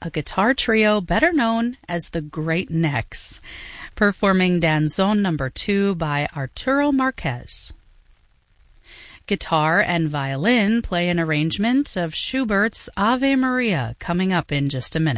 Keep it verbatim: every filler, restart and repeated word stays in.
a guitar trio better known as the Great Necks, performing Danzón number two by Arturo Marquez. Guitar and violin play an arrangement of Schubert's Ave Maria, coming up in just a minute.